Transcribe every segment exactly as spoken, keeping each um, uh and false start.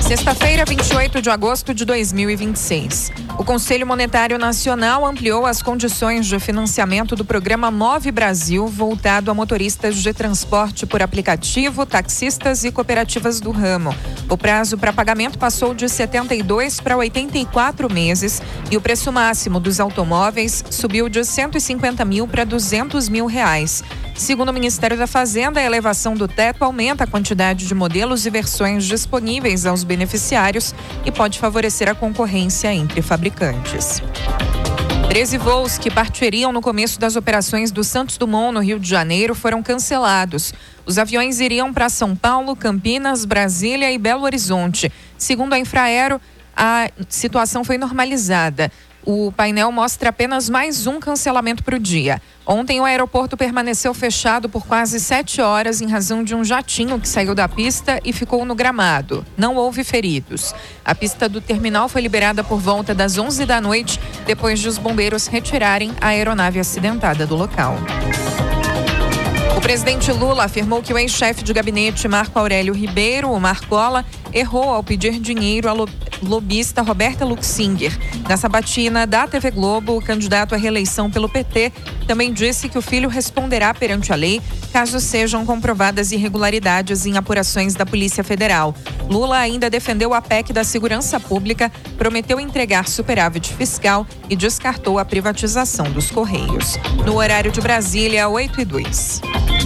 Sexta-feira, vinte e oito de agosto de dois mil e vinte e seis. O Conselho Monetário Nacional ampliou as condições de financiamento do programa Move Brasil, voltado a motoristas de transporte por aplicativo, taxistas e cooperativas do ramo. O prazo para pagamento passou de setenta e dois para oitenta e quatro meses e o preço máximo dos automóveis subiu de cento e cinquenta mil para duzentos mil reais. Segundo o Ministério da Fazenda, a elevação do teto aumenta a quantidade de modelos e versões disponíveis aos beneficiários e pode favorecer a concorrência entre fabricantes. treze voos que partiriam no começo das operações do Santos Dumont, no Rio de Janeiro, foram cancelados. Os aviões iriam para São Paulo, Campinas, Brasília e Belo Horizonte. Segundo a Infraero, a situação foi normalizada. O painel mostra apenas mais um cancelamento para o dia. Ontem, o aeroporto permaneceu fechado por quase sete horas em razão de um jatinho que saiu da pista e ficou no gramado. Não houve feridos. A pista do terminal foi liberada por volta das onze da noite, depois de os bombeiros retirarem a aeronave acidentada do local. O presidente Lula afirmou que o ex-chefe de gabinete Marco Aurélio Ribeiro, o Marcola, errou ao pedir dinheiro à lobista Roberta Luxinger. Na sabatina da T V Globo, o candidato à reeleição pelo P T também disse que o filho responderá perante a lei caso sejam comprovadas irregularidades em apurações da Polícia Federal. Lula ainda defendeu a P E C da Segurança Pública, prometeu entregar superávit fiscal e descartou a privatização dos Correios. No horário de Brasília, oito e dois.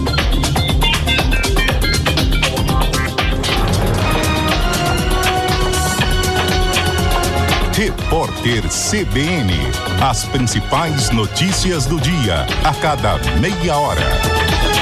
Repórter C B N. As principais notícias do dia, a cada meia hora.